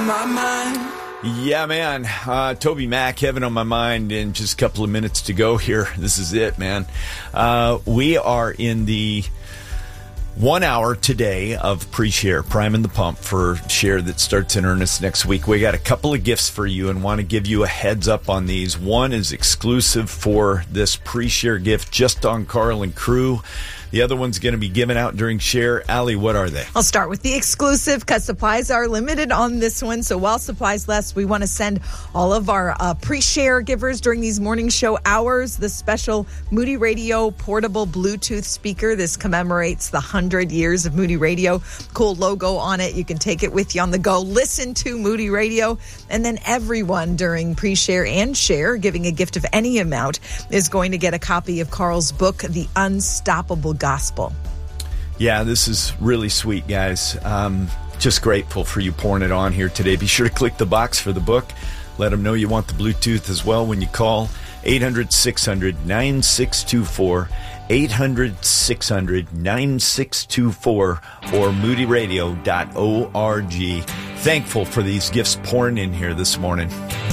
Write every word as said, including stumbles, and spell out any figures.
my mind. Yeah, man. Uh, Toby Mac, Heaven on My Mind, in just a couple of minutes to go here. This is it, man. Uh, we are in the one hour today of pre-share, priming the pump for share that starts in earnest next week. We got a couple of gifts for you and want to give you a heads up on these. One is exclusive for this pre-share gift just on Carl and crew. The other one's going to be given out during share. Allie, what are they? I'll start with the exclusive because supplies are limited on this one. So while supplies last, we want to send all of our uh, pre-share givers during these morning show hours the special Moody Radio portable Bluetooth speaker. This commemorates the one hundred years of Moody Radio. Cool logo on it. You can take it with you on the go. Listen to Moody Radio. And then everyone during pre-share and share, giving a gift of any amount, is going to get a copy of Carl's book, The Unstoppable Gospel. Yeah, this is really sweet, guys. Um, just grateful for you pouring it on here today. Be sure to click the box for the book. Let them know you want the Bluetooth as well when you call eight hundred, six hundred, nine six two four, eight hundred, six hundred, nine six two four, or moody radio dot org. Thankful for these gifts pouring in here this morning.